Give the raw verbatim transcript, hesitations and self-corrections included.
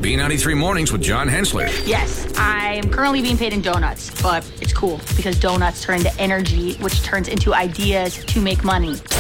B ninety-three Mornings with John Hensler. Yes, I am currently being paid in donuts, but it's cool because donuts turn into energy, which turns into ideas to make money.